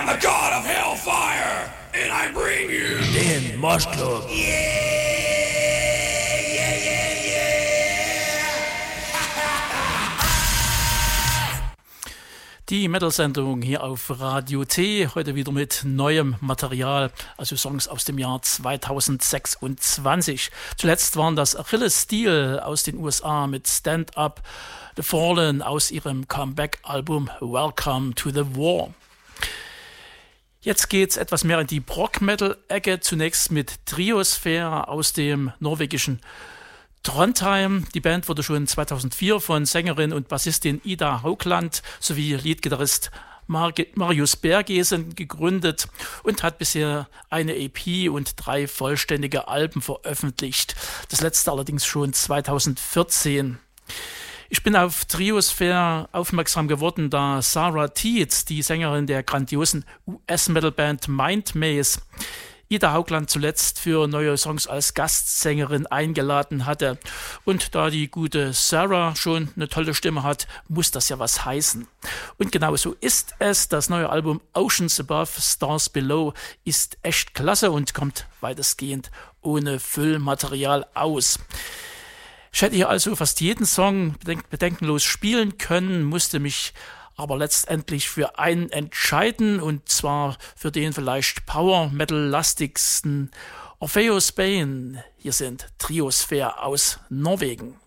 am the god of hellfire, and I bring you den Mosh Club. Die Metal-Sendung hier auf Radio T, heute wieder mit neuem Material, also Songs aus dem Jahr 2026. Zuletzt waren das Achilles Steel aus den USA mit Stand Up, The Fallen aus ihrem Comeback-Album Welcome to the War. Jetzt geht's etwas mehr in die Prog-Metal-Ecke, zunächst mit Triosphere aus dem norwegischen Trondheim. Die Band wurde schon 2004 von Sängerin und Bassistin Ida Haugland sowie Leadgitarrist Marius Bergesen gegründet und hat bisher eine EP und 3 vollständige Alben veröffentlicht. Das letzte allerdings schon 2014. Ich bin auf Triosphere aufmerksam geworden, da Sarah Tietz, die Sängerin der grandiosen US-Metal-Band Mind Maze, Ida Haugland zuletzt für neue Songs als Gastsängerin eingeladen hatte. Und da die gute Sarah schon eine tolle Stimme hat, muss das ja was heißen. Und genau so ist es. Das neue Album Oceans Above, Stars Below ist echt klasse und kommt weitestgehend ohne Füllmaterial aus. Ich hätte hier also fast jeden Song bedenkenlos spielen können, musste mich aber letztendlich für einen entscheiden, und zwar für den vielleicht Power-Metal-lastigsten Orpheus Bane. Hier sind Triosphere aus Norwegen.